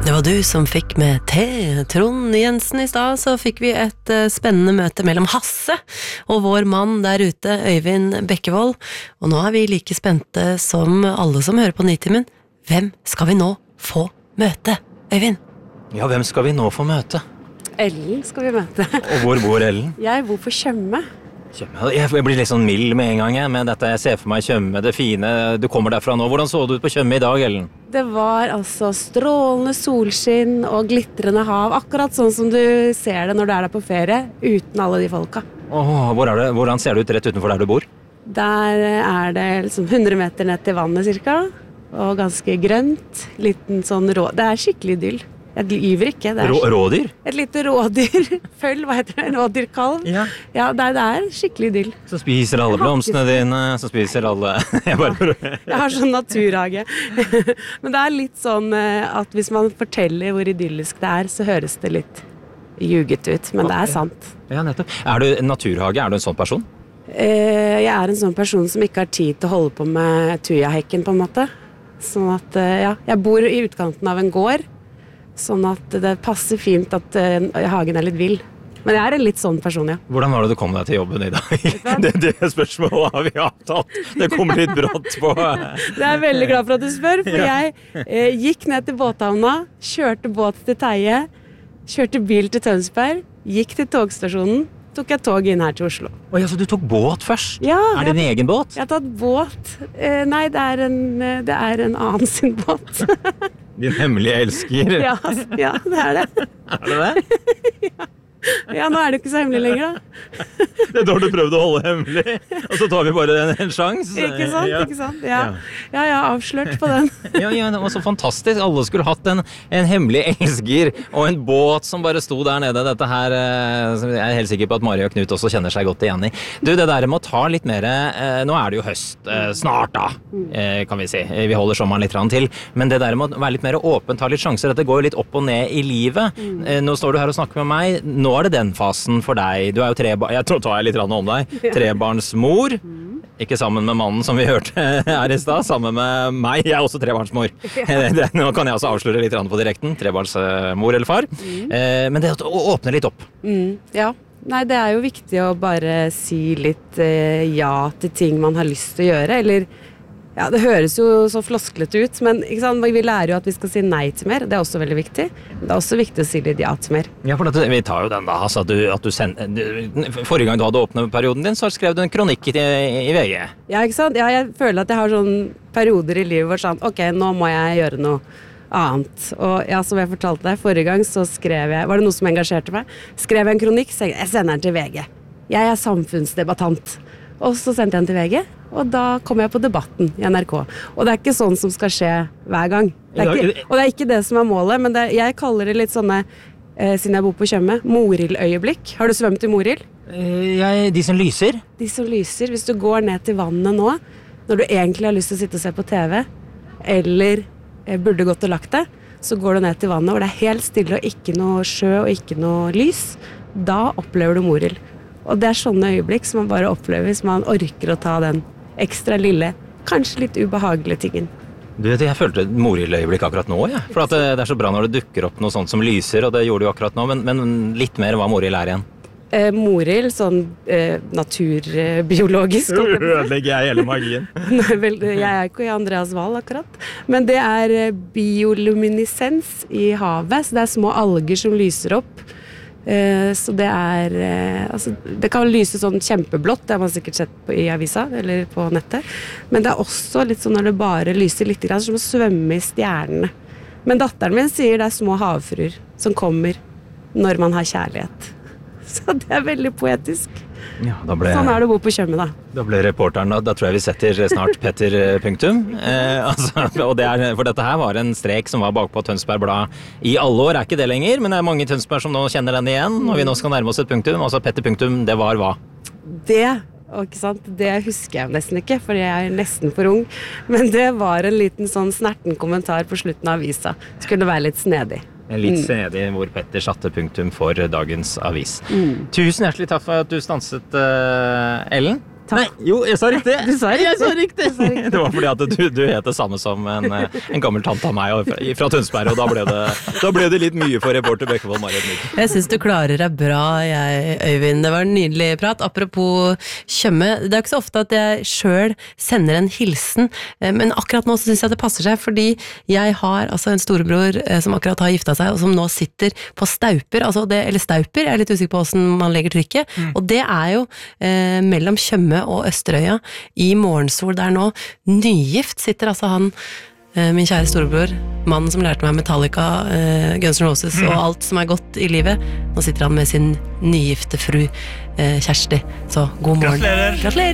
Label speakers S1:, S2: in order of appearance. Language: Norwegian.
S1: Det var du som fikk med Trond Jensen I stad, så fikk vi et spennende møte mellom Hasse og vår mann der ute, Øyvind Bekkevold. Og nå vi like spente som alle som hører på Nitimen. Hvem skal vi nå få møte, Øyvind?
S2: Ja, hvem skal vi nå få møte?
S3: Ellen skal vi møte.
S2: Og hvor bor Ellen?
S3: Jeg bor på Tjøme.
S2: Jeg blir litt sånn mild med en gang, med dette jeg ser for meg Tjøme, det fine, du kommer derfra nå. Hvordan så du ut på Tjøme I dag, Ellen?
S3: Det var altså strålende solskinn og glitrende hav, akkurat sånn som du ser det når du der på ferie, uten alle de folka.
S2: Hvordan ser det ut rett utenfor der du bor?
S3: Der det liksom 100 meter ned til vannet cirka, og ganske grønt, liten sånn det skikkelig idyll. Jeg lyver ikke.
S2: Rådyr?
S3: Et lite rådyr. Følg, hva heter det? En rådyrkalv. Ja, det skikkelig idyll.
S2: Så spiser alle blomstene dine, så spiser alle...
S3: Jeg har sånn naturhage. Men det litt sånn at hvis man forteller hvor idyllisk det så høres det litt ljuget ut. Men det sant.
S2: Ja, nettopp. Du en naturhage? Du en sånn person?
S3: Jeg en sånn person som ikke har tid til å holde på med tujahekken, på en måte. Sånn at, jeg bor I utkanten av en gård, sånn at det passer fint at hagen litt vill. Men jeg en litt sånn person, ja.
S2: Hvordan var det du kom deg til jobben I dag? Det spørsmålet har vi avtalt. Det kommer litt brått på.
S3: Det veldig glad for at du spør, for jeg gikk ned til båthavna, kjørte båt til Teie, kjørte bil til Tønsberg, gikk til togstasjonen, tok jeg tog inn her til Oslo.
S2: Så du tok båt først?
S3: Ja.
S2: Det din egen båt?
S3: Jeg har tatt båt. Nei, det en annen sin båt.
S2: Din hemmelige elsker?
S3: Ja, det det.
S2: Det det?
S3: Ja, nå det ikke så hemmelig lenger da.
S2: Det da du prøvde å holde hemmelig, og så tar vi bare en sjans.
S3: Ikke sant? Ja, jeg har avslørt på den.
S2: Ja, det var så fantastisk. Alle skulle hatt en hemmelig elsker, og en båt som bare sto der nede. Dette her, jeg helt sikker på at Mari og Knut også kjenner seg godt igjen I. Du, det der med å ta litt mer, nå det jo høst, snart da, kan vi si. Vi holder sommeren litt til, men det der med å være litt mer åpen, ta litt sjanser, dette går jo litt opp og ned I livet. Nå står du her og snakker med meg, nå det den fasen for deg. Du jo jeg tror tar jeg litt om deg. Trebarnsmor. Ikke sammen med mannen som vi hørte her I sted, sammen med meg. Jeg også trebarnsmor. Nå kan jeg også avsløre litt på direkten. Trebarnsmor eller far. Men det å åpne litt opp.
S3: Ja. Nei, det jo viktig å bare si litt ja til ting man har lyst til å gjøre, eller ja, det høres jo så flosklete ut, men ikke sant? Vi lærer jo at vi skal si nei til mer, det også veldig viktig. Det også viktig å si litt ja til mer.
S2: Ja, for vi tar jo den da, altså at forrige gang du hadde åpnet perioden din, så skrev du en kronikk I VG.
S3: Ja, ikke sant? Ja, jeg føler at jeg har sånn perioder I livet hvor sånn, ok, nå må jeg gjøre noe annet. Og ja, som jeg fortalte deg, forrige gang så skrev jeg, var det noe som engasjerte meg? Skrev jeg en kronikk, så jeg sender den til VG. Jeg samfunnsdebattant. Og så sendte jeg den til VG, og da kom jeg på debatten I NRK. Og det ikke sånn som skal skje hver gang. Og det ikke det som målet, men jeg kaller det litt sånne, siden jeg bor på Tjøme, Morild-øyeblikk. Har du svømt I Morild?
S2: De som lyser.
S3: De som lyser. Hvis du går ned til vannet nå, når du egentlig har lyst til å sitte og se på TV, eller burde gått og lagt deg, så går du ned til vannet, hvor det helt stille, og ikke noe sjø, og ikke noe lys. Da opplever du Morild. Og det sånne øyeblikk som man bare opplever hvis man orker å ta den ekstra lille, kanskje litt ubehagelige tingen.
S2: Du vet, jeg følte et Morild-øyeblikk akkurat nå, ja. For at det så bra når det dukker opp noe sånt som lyser, og det gjorde du akkurat nå, men litt mer hva Morild igjen.
S3: Morild, sånn naturbiologisk.
S2: Ødelegger jeg hele magien.
S3: Nei, vel, jeg ikke I Andreas Wahl akkurat. Men det bioluminescens I havet, så det små alger som lyser opp. Så det altså, det kan lyse sånn kjempeblått, det har man sikkert sett I avisa eller på nettet, men det også litt sånn når det bare lyser litt grann, som å svømme I stjernene. Men datteren min sier det små havfruer som kommer når man har kjærlighet. Så det veldig poetisk.
S2: Ja,
S3: sånn det å bo på Tjøme da.
S2: Da ble reporteren, da tror jeg vi setter snart Petter punktum. Og for dette her var en strek som var bakpå Tønsberg Blad I alle år, ikke det lenger, men det mange I Tønsberg som nå kjenner den igjen, og vi nå skal nærme oss et punktum, altså Petter punktum, det var hva?
S3: Ikke sant? Det husker jeg nesten ikke, for jeg nesten for ung, men det var en liten sånn snerten kommentar på slutten av avisa. Det skulle være litt snedig.
S2: Litt snedig hvor Petter satte punktum for dagens avis. Tusen hjertelig takk for at du stanset, Ellen. Nei, jo, jeg sa riktig.
S3: Du sa riktig.
S2: Jeg sa riktig. Det var fordi at du het det samme som en gammel tante av meg fra Tønsberg, og da ble det litt mye for reporter Bekkevold Marit Myk.
S1: Jeg synes du klarer deg bra, Øyvind. Det var en nydelig prat. Apropos Tjøme, det er ikke så ofte at jeg selv sender en hilsen, men akkurat nå så synes jeg det passer seg, fordi jeg har altså en storebror som akkurat har gifta seg, og som nå sitter på stauper, eller stauper, jeg er litt usikker på hvordan man legger trykket, og det er jo mellom Tjøme og Østerøya i morgensol der nå. Nygift sitter altså han, min kjære storebror, mannen som lærte meg Metallica, Guns N' Roses og alt som er godt i livet. Nå sitter han med sin nygifte fru Kjersti. Så god morgen.
S4: Gratulerer.
S1: Gratulerer.